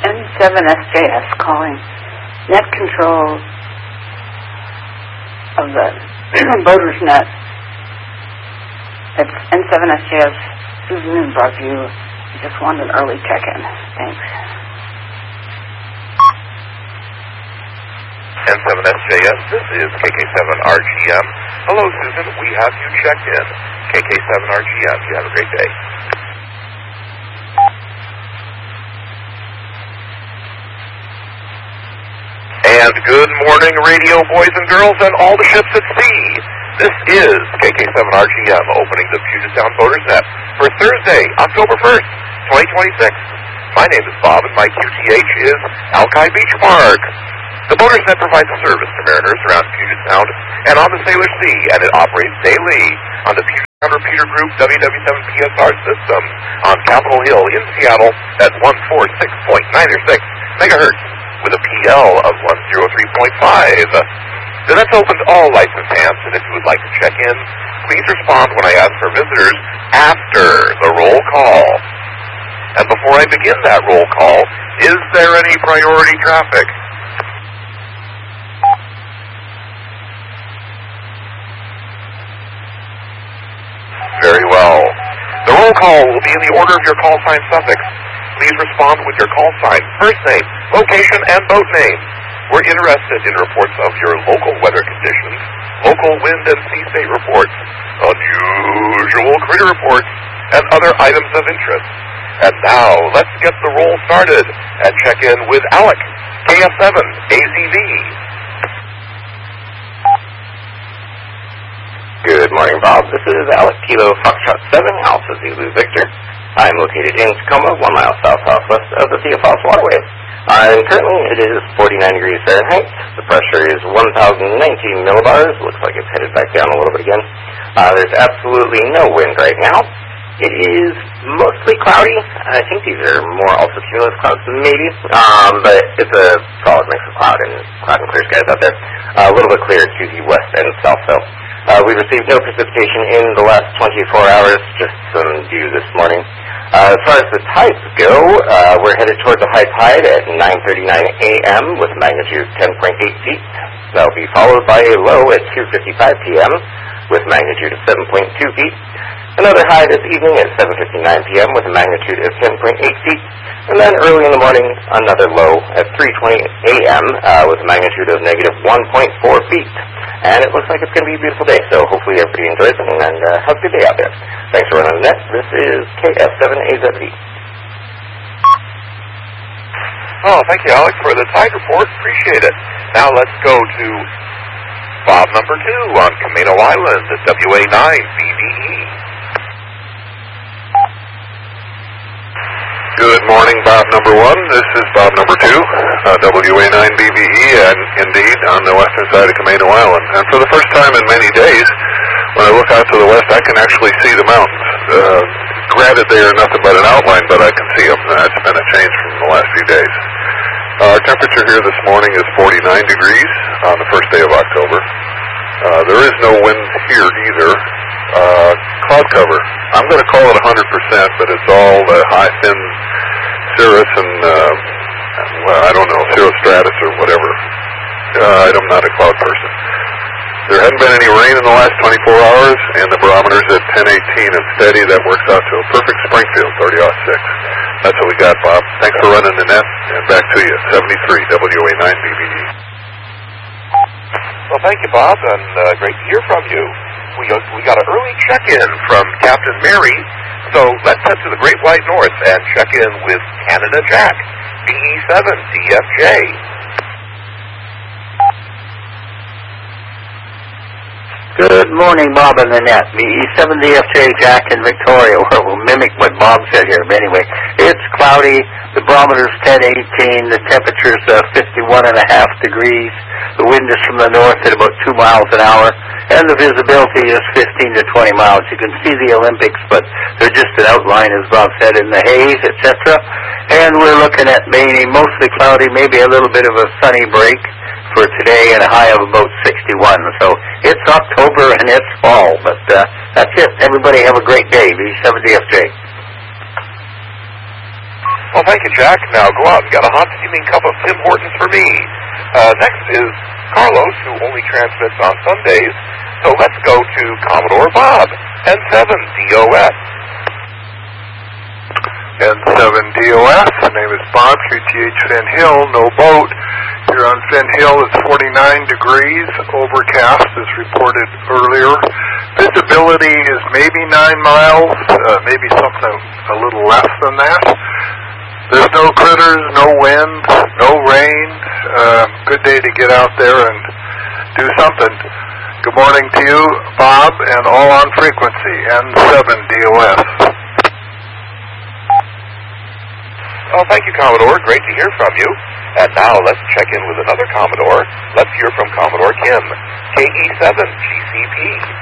N7SJS calling net control of the Boaters Net. It's N7SJS, Susan in Broadview. Just wanted an early check-in. Thanks. N7SJS, this is KK7RGM. Hello, Susan. We have you checked in. KK7RGM. You have a great day. And good morning, radio boys and girls and all the ships at sea. This is KK7RGM opening the Puget Sound Boaters Net for Thursday, October 1st, 2026. My name is Bob, and my QTH is Alki Beach Park. The Boaters Net provides a service to mariners around Puget Sound and on the Salish Sea, and it operates daily on the Puget Sound Repeater Group WW7PSR system on Capitol Hill in Seattle at 146.96 megahertz with a PL of 103.5. So that's open to all licensed hands, and if you would like to check in, please respond when I ask for visitors after the roll call. And before I begin that roll call, is there any priority traffic? Very well. The roll call will be in the order of your call sign suffix. Please respond with your call sign, first name, location, and boat name. We're interested in reports of your local weather conditions, local wind and sea state reports, unusual critter reports, and other items of interest. And now, let's get the roll started and check in with Alec, KF7, AZV. Good morning, Bob. This is Alec, Kilo Foxtrot 7, Alpha Zulu Victor. I'm located in Tacoma, 1 mile south-southwest of the Theophilus Waterway. Currently, it is 49 degrees Fahrenheit. The pressure is 1,019 millibars. Looks like it's headed back down a little bit again. There's absolutely no wind right now. It is mostly cloudy. I think these are more ultracumulus clouds, maybe. But it's a solid mix of cloud and clear skies out there. A little bit clear to the west and south, though. We received no precipitation in the last 24 hours, just some dew this morning. As far as the tides go, we're headed towards a high tide at 9:39 a.m. with a magnitude 10.8 feet. That'll be followed by a low at 2:55 p.m. with magnitude of 7.2 feet. Another high this evening at 7:59 p.m. with a magnitude of 10.8 feet. And then early in the morning, another low at 3:20 a.m. With a magnitude of negative 1.4 feet. And it looks like it's going to be a beautiful day, so hopefully everybody enjoys it and have a good day out there. Thanks for running the net. This is KF7AZV. Oh, thank you, Alex, for the tide report. Appreciate it. Now let's go to Bob number 2 on Camino Island at WA9 BVE. Good morning, Bob number 1. This is Bob number 2, WA9 BVE, and indeed on the western side of Camino Island. And for the first time in many days, when I look out to the west, I can actually see the mountains. Granted, they are nothing but an outline, but I can see them. That's been a change from the last few days. Our temperature here this morning is 49 degrees on the first day of October. There is no wind here either. Cloud cover. I'm going to call it 100%, but it's all high, thin cirrus and, well, I don't know, cirrostratus or whatever. I'm not a cloud person. There hasn't been any rain in the last 24 hours, and the barometer's at 1018 and steady. That works out to a perfect Springfield, 30-06. That's what we got, Bob. Thanks for running the net, and back to you, 73 WA9 BVE. Well, thank you, Bob, and great to hear from you. We got an early check-in from Captain Mary, so let's head to the Great White North and check in with Canada Jack, BE7 DFJ. Good morning, Bob and the net. BE7 DFJ Jack in Victoria. We'll mimic what Bob said here, but anyway, it's cloudy. The barometer's 1018. The temperature's 51.5 degrees. The wind is from the north at about 2 miles an hour, and the visibility is 15 to 20 miles. You can see the Olympics, but they're just an outline, as Bob said, in the haze, etc. And we're looking at mainly mostly cloudy, maybe a little bit of a sunny break for today, and a high of about 61. So it's October and it's fall, but that's it. Everybody have a great day. BE7 DFJ. Well, thank you, Jack. Now go out and get a hot steaming cup of Tim Hortons for me. Next is Carlos, who only transmits on Sundays. So let's go to Commodore Bob, N7 DOS. N7 DOS. The name is Bob, QTH Finn Hill, no boat. Here on Finn Hill, it's 49 degrees, overcast as reported earlier. Visibility is maybe 9 miles, maybe something a little less than that. There's no critters, no wind, no rain. Good day to get out there and do something. Good morning to you, Bob, and all on frequency, N7 DOS. Oh, thank you, Commodore. Great to hear from you. And now let's check in with another Commodore. Let's hear from Commodore Kim, KE7 GCP.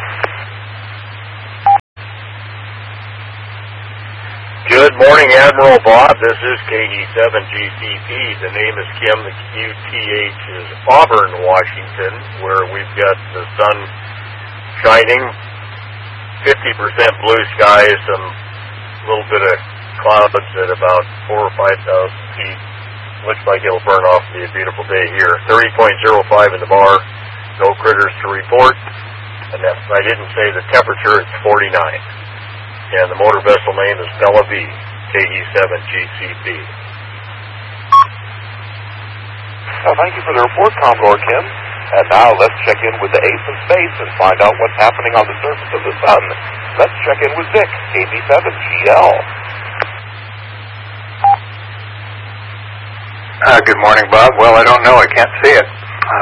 Good morning, Admiral Bob. This is KE7 GCP. The name is Kim. The QTH is Auburn, Washington, where we've got the sun shining, 50% blue skies, some little bit of clouds at about 4,000 or 5,000 feet. Looks like it'll burn off and be a beautiful day here. 30.05 in the bar. No critters to report. And I didn't say the temperature. It's 49. And the motor vessel name is Bella V, KE7 GCP. Well, thank you for the report, Commodore Kim. And now let's check in with the ace in space and find out what's happening on the surface of the sun. Let's check in with Vic, KB7GL. Good morning, Bob. Well, I don't know. I can't see it.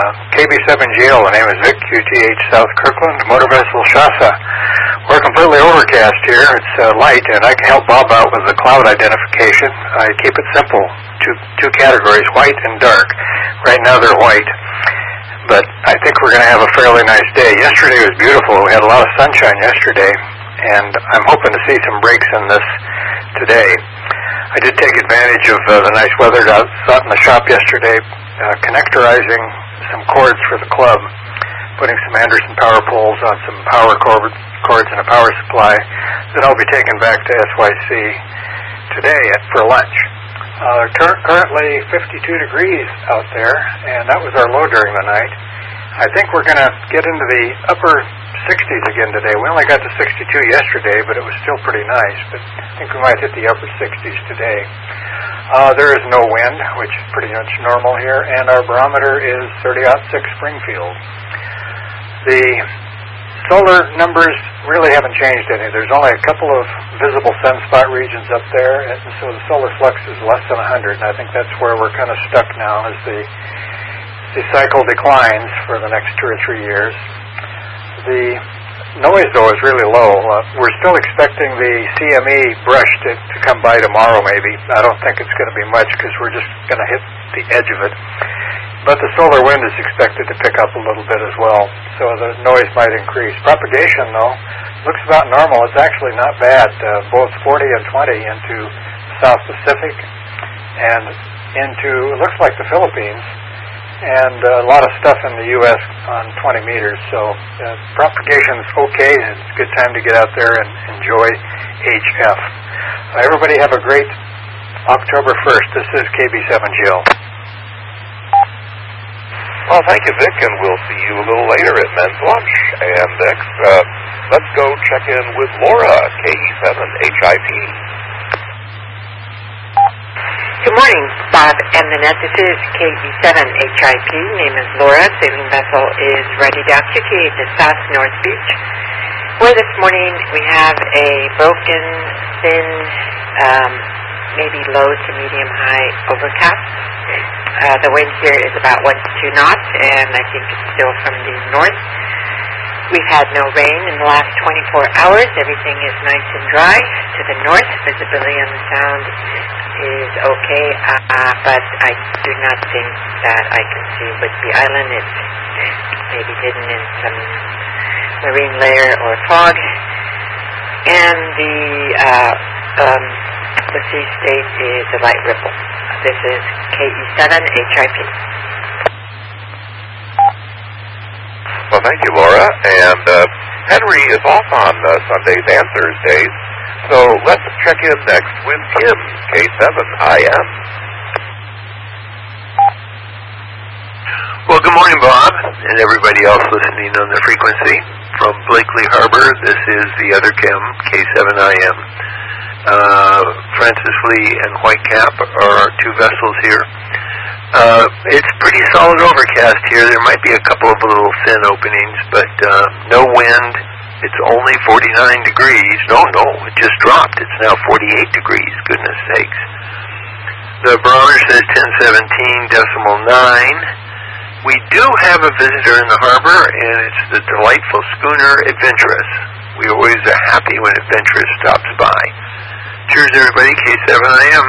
KB7GL, the name is Vic, QTH South Kirkland, motor vessel Shasta. We're completely overcast here. It's light, and I can help Bob out with the cloud identification. I keep it simple. Two categories, white and dark. Right now they're white, but I think we're going to have a fairly nice day. Yesterday was beautiful. We had a lot of sunshine yesterday, and I'm hoping to see some breaks in this today. I did take advantage of the nice weather out in the shop yesterday, connectorizing some cords for the club, putting some Anderson power poles on some power cords and a power supply that I'll be taking back to SYC today for lunch. Currently 52 degrees out there, and that was our low during the night. I think we're going to get into the upper 60s again today. We only got to 62 yesterday, but it was still pretty nice. But I think we might hit the upper 60s today. There is no wind, which is pretty much normal here, and our barometer is 30.6 Springfield. The solar numbers really haven't changed any. There's only a couple of visible sunspot regions up there, and so the solar flux is less than 100, and I think that's where we're kind of stuck now as the cycle declines for the next 2 or 3 years. The noise, though, is really low. We're still expecting the CME brush to come by tomorrow, maybe. I don't think it's going to be much because we're just going to hit the edge of it. But the solar wind is expected to pick up a little bit as well, so the noise might increase. Propagation, though, looks about normal. It's actually not bad, both 40 and 20 into the South Pacific and into, it looks like the Philippines, and a lot of stuff in the U.S. on 20 meters. So propagation's okay, and it's a good time to get out there and enjoy HF. Everybody have a great October 1st. This is KB7GL. Well, thank you, Vic, and we'll see you a little later at Men's Lunch. And next, let's go check in with Laura, KE7HIP. Good morning, Bob and Nanette. This is KE7HIP. Name is Laura. Sailing vessel is ready dock to the South North Beach, where this morning we have a broken, thin, maybe low to medium high overcast. The wind here is about 1 to 2 knots, and I think it's still from the north. We've had no rain in the last 24 hours. Everything is nice and dry to the north. Visibility on the sound is okay, but I do not think that I can see Whidbey Island. It's maybe hidden in some marine layer or fog. And the sea state is a light ripple. This is KE7HIP. Well, thank you, Laura. And Henry is off on Sundays and Thursdays. So let's check in next with Kim, K7IM. Well, good morning, Bob, and everybody else listening on the frequency. From Blakely Harbor, this is the other Kim, K7IM. Francis Lee and Whitecap are our two vessels here. It's pretty solid overcast here. There might be a couple of little thin openings, but no wind. It's only 49 degrees. No, it just dropped. It's now 48 degrees, goodness sakes. The barometer says 1017.9. We do have a visitor in the harbor, and it's the delightful schooner Adventurous. We always are happy when Adventurous stops by. Cheers, everybody. K7IM.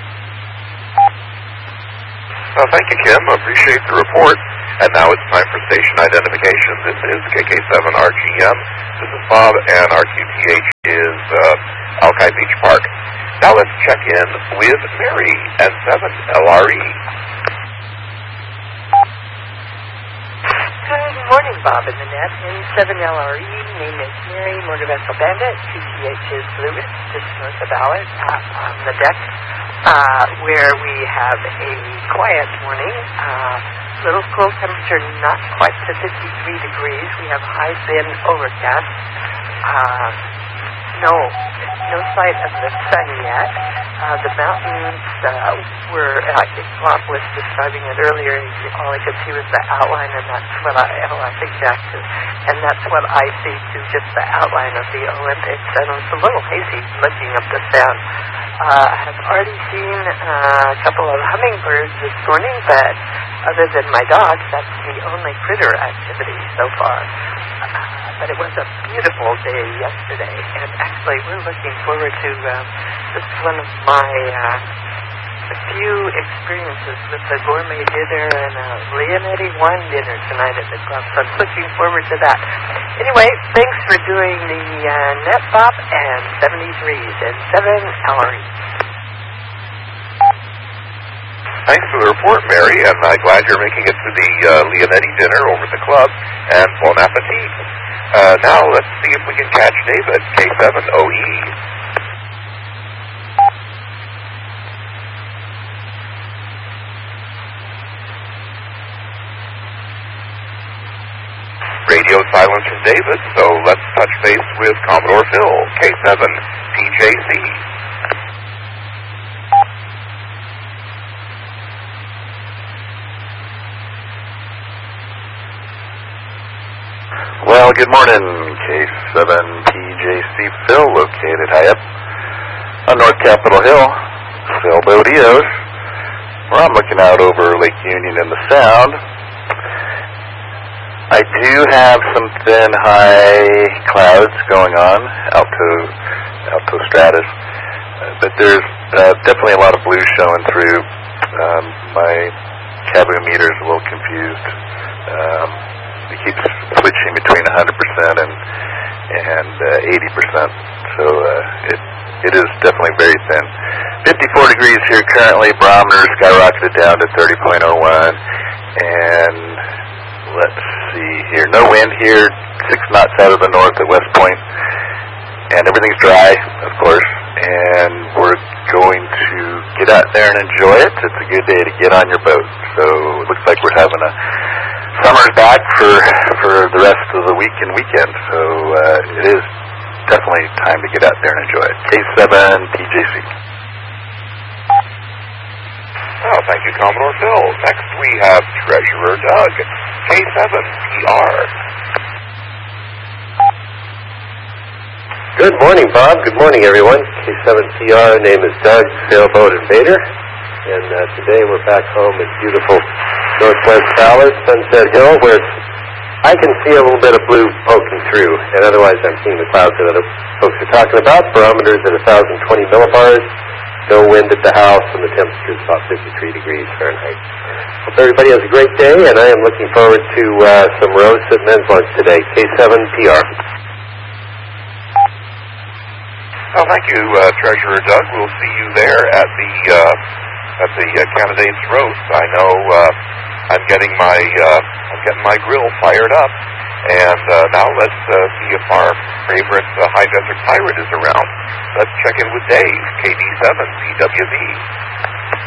Thank you, Kim. I appreciate the report. And now it's time for station identification. This is KK7RGM. This is Bob, and our QTH is Alki Beach Park. Now let's check in with Mary, N7LRE. Good morning, Bob and the net. N7LRE, name is Mary, Motor Vessel Bandit. QTH is Lewis, just north of Alice, on the deck, where we have a quiet morning. Little cool temperature, not quite to 53 degrees. We have highs in overcast. No sight of the sun yet. The mountains were, I think Bob was describing it earlier, all I could see was the outline, and that's what I think Jack too, and that's what I see too, just the outline of the Olympics, and it's a little hazy looking up the sound. I have already seen a couple of hummingbirds this morning, but other than my dog, that's the only critter activity so far. But it was a beautiful day yesterday, and actually we're looking forward to this is one of my few experiences with the gourmet dinner and a Leonetti wine dinner tonight at the club, so I'm looking forward to that. Anyway, thanks for doing the net, Bob, and 73s and 7LRE. Thanks for the report, Mary, and I'm glad you're making it to the Leonetti dinner over at the club, and bon appetit. Now let's see if we can catch David, K7OE. Radio silence from David, so let's touch base with Commodore Phil, K7PJC. Well, good morning, K7PJC Phil, located high up on North Capitol Hill, Sailboat Eos, where I'm looking out over Lake Union and the Sound. I do have some thin high clouds going on, alto stratus, but there's definitely a lot of blue showing through. My cabin meter is a little confused. It keeps switching between 100% and 80%, so it is definitely very thin. 54 degrees here currently. Barometer skyrocketed down to 30.01, and let's see here. No wind here, 6 knots out of the north at West Point, and everything's dry, of course, and we're going to get out there and enjoy it. It's a good day to get on your boat, so it looks like we're having a summer's back for the rest of the week and weekend, so it is definitely time to get out there and enjoy it. K7PJC. Oh, thank you, Commodore Phil. Next we have Treasurer Doug, K7PR. Good morning, Bob. Good morning, everyone. K7PR, name is Doug, Sailboat Invader. And today we're back home in beautiful Northwest Ballard, Sunset Hill, where I can see a little bit of blue poking through, and otherwise I'm seeing the clouds that other folks are talking about. Barometers at 1,020 millibars, no wind at the house, and the temperature is about 53 degrees Fahrenheit. Hope everybody has a great day, and I am looking forward to some roast and men's lunch today. K7PR. Oh, thank you, Treasurer Doug. We'll see you there at the candidates roast. I know I'm getting my grill fired up, And now let's see if our favorite High Desert Pirate is around. Let's check in with Dave, KD7, CWB.